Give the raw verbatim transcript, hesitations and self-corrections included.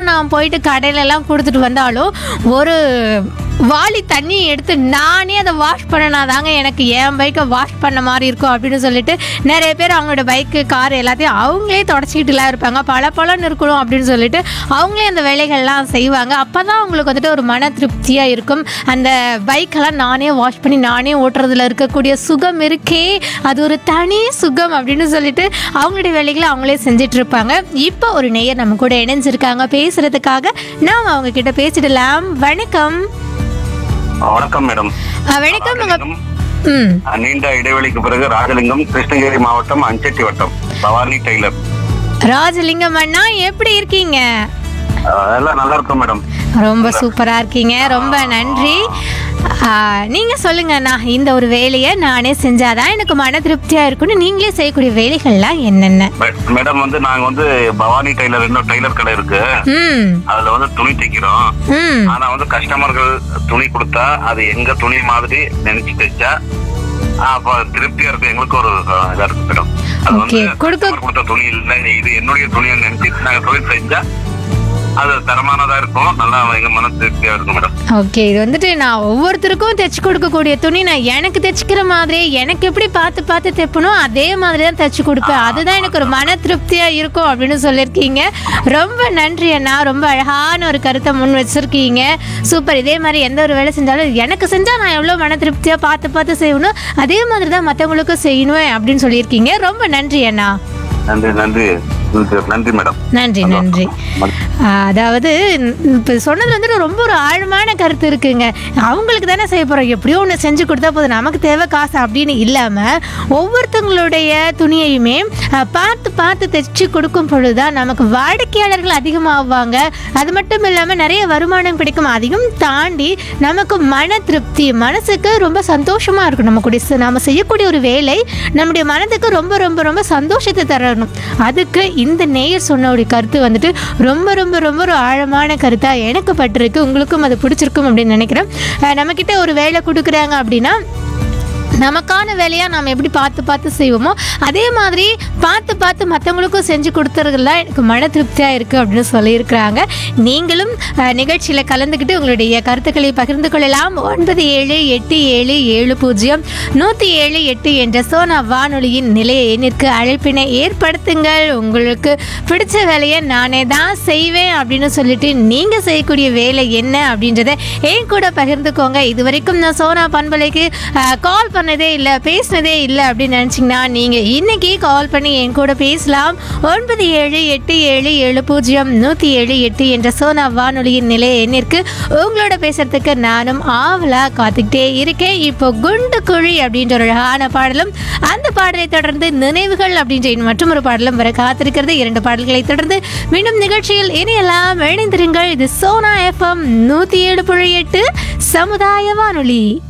என்னதான் நான் போயிட்டு கடையில எல்லாம் கொடுத்துட்டு வந்தாலும் ஒரு வாளி தண்ணி எடுத்து நானே அதை வாஷ் பண்ணனாதாங்க எனக்கு என் பைக்கை வாஷ் பண்ண மாதிரி இருக்கும் அப்படின்னு சொல்லிட்டு நிறைய பேர் அவங்களோட பைக்கு கார் எல்லாத்தையும் அவங்களே தொடச்சிக்கிட்டுலாம் இருப்பாங்க. பல பலன்னு இருக்கணும் அப்படின்னு சொல்லிட்டு அவங்களே அந்த வேலைகள்லாம் செய்வாங்க. அப்போ தான் அவங்களுக்கு வந்துட்டு ஒரு மன திருப்தியாக இருக்கும். அந்த பைக்கெல்லாம் நானே வாஷ் பண்ணி நானே ஓட்டுறதுல இருக்கக்கூடிய சுகம் இருக்கே, அது ஒரு தனி சுகம் அப்படின்னு சொல்லிட்டு அவங்களுடைய வேலைகளை அவங்களே செஞ்சுட்டு இருப்பாங்க. இப்போ ஒரு நேயர் நம்ம கூட இணைஞ்சிருக்காங்க பேசுறதுக்காக. நாம் அவங்க கிட்ட பேசிடலாம். வணக்கம். வணக்கம் மேடம். வணக்கம். ம் நீண்ட இடைவெளிக்கு பிறகு ராஜலிங்கம், கிருஷ்ணகிரி மாவட்டம், அஞ்சட்டி வட்டம், பவானி டெய்லர். ராஜலிங்கம் அண்ணா, எப்படி இருக்கீங்க? எல்லாம் நல்லா இருக்கும் மேடம். ரொம்ப சூப்பரா இருக்கீங்க, ரொம்ப நன்றி. நீங்க சொல்லுங்க அண்ணா, இந்த ஒரு வேலையை நானே செஞ்சாதான் எனக்கு மன திருப்தியா இருக்கும்னு நீங்களே செய்யக்கூடிய வேலைகள்லாம் என்னென்ன? மேடம் வந்து நாங்க வந்து பவானி டெய்லர், இன்னும் டெய்லர் கடை இருக்கு. அதுல வந்து துணி தைக்கிறோம். ஆனா வந்து கஸ்டமர்கள் துணி கொடுத்தா அது எங்க துணி மாதிரி நினைச்சு தைச்சா அப்ப திருப்தியா இருக்கு. எங்களுக்கு ஒரு இதா இருக்கு மேடம். அது வந்து கொடுத்த துணி இல்ல, இது என்னுடைய துணியை நினைச்சு நாங்க தொழில் செஞ்சா அது தரமானதா இருக்கும், நல்லா எங்க மன திருப்தியா இருக்கும் மேடம். ஓகே, இது வந்துட்டு நான் ஒவ்வொருத்தருக்கும் தைச்சு கொடுக்கக்கூடிய துணி நான் எனக்கு தைச்சிக்கிற மாதிரி எனக்கு எப்படி பார்த்து பார்த்து தைப்பணும் அதே மாதிரி தான் தைச்சு கொடுப்பேன். அதுதான் எனக்கு ஒரு மன திருப்தியா இருக்கும் அப்படின்னு சொல்லியிருக்கீங்க. ரொம்ப நன்றி அண்ணா, ரொம்ப அழகான ஒரு கருத்தை முன் வச்சிருக்கீங்க. சூப்பர். இதே மாதிரி எந்த ஒரு வேலை செஞ்சாலும் எனக்கு செஞ்சா நான் எவ்வளவு மன திருப்தியா பார்த்து பார்த்து செய்யணும், அதே மாதிரி தான் மற்றவங்களுக்கும் செய்யணும் அப்படின்னு சொல்லியிருக்கீங்க. ரொம்ப நன்றி அண்ணா. நன்றி நன்றி நன்றி மேடம். நன்றி நன்றி. அதாவது இப்போ சொன்னது வந்துட்டு ரொம்ப ஒரு ஆழமான கருத்து இருக்குங்க. அவங்களுக்கு தானே செய்ய போகிறோம், எப்படியோ ஒன்று செஞ்சு கொடுத்தா போதும், நமக்கு தேவை காசு அப்படின்னு இல்லாமல் ஒவ்வொருத்தவங்களுடைய துணியையுமே பார்த்து பார்த்து தைச்சு கொடுக்கும் பொழுதுதான் நமக்கு வாடிக்கையாளர்கள் அதிகமாகுவாங்க. அது மட்டும் இல்லாமல் நிறைய வருமானம் கிடைக்கும். அதையும் தாண்டி நமக்கு மன திருப்தி, மனசுக்கு ரொம்ப சந்தோஷமாக இருக்கும். நம்ம கூட நம்ம செய்யக்கூடிய ஒரு வேலை நம்முடைய மனதுக்கு ரொம்ப ரொம்ப ரொம்ப சந்தோஷத்தை தரணும். அதுக்கு இந்த நேயர் சொன்ன ஒரு கருத்து வந்துட்டு ரொம்ப ரொம்ப ரொம்ப ஒரு ஆழமான கருத்தாக எனக்கு பட்டிருக்கு. உங்களுக்கும் அது பிடிச்சிருக்கும் அப்படின்னு நினைக்கிறேன். நம்மக்கிட்ட ஒரு வேலை கொடுக்குறாங்க அப்படின்னா நமக்கான வேலையாக நாம் எப்படி பார்த்து பார்த்து செய்வோமோ அதே மாதிரி பார்த்து பார்த்து மற்றவங்களுக்கும் செஞ்சு கொடுத்துறதுலாம் எனக்கு மன திருப்தியாக இருக்குது அப்படின்னு சொல்லியிருக்கிறாங்க. நீங்களும் நிகழ்ச்சியில் கலந்துக்கிட்டு உங்களுடைய கருத்துக்களை பகிர்ந்து கொள்ளலாம். ஒன்பது ஏழு எட்டு ஏழு ஏழு பூஜ்ஜியம் நூற்றி ஏழு எட்டு என்ற சோனா வானொலியின் நிலைய எண்ணிற்கு அழைப்பினை ஏற்படுத்துங்கள். உங்களுக்கு பிடிச்ச வேலையை நானே தான் செய்வேன் அப்படின்னு சொல்லிட்டு நீங்கள் செய்யக்கூடிய வேலை என்ன அப்படின்றத என் கூட பகிர்ந்துக்கோங்க. இது வரைக்கும் நான் சோனா பண்பலைக்கு கால் பண்ணதே இல்லை, பேசினதே இல்லை அப்படின்னு நினச்சிங்கன்னா நீங்கள் இன்றைக்கி கால் பண்ணி என் கூட பேசலாம். ஒன்பது ஏழு எட்டு ஏழு ஏழு பூஜ்ஜியம் நூற்றி ஏழு எட்டு என்ற சோனா வானொலியின் நிலைய எண்ணிற்கு உங்களோட பேசுறதுக்கு நானும் ஆவலாக காத்துக்கிட்டே இருக்கேன். இப்போ குண்டு குழி அப்படின்ற ஒரு அழகான பாடலும், அந்த பாடலை தொடர்ந்து நினைவுகள் அப்படின்ற மற்றும் ஒரு பாடலும் வர காத்திருக்கிறது. இரண்டு பாடல்களை தொடர்ந்து மீண்டும் நிகழ்ச்சியில் இனியெல்லாம் இணைந்திருங்கள். இது சோனா எஃப்எம் நூற்றி ஏழு புள்ளி எட்டு சமுதாய வானொலி.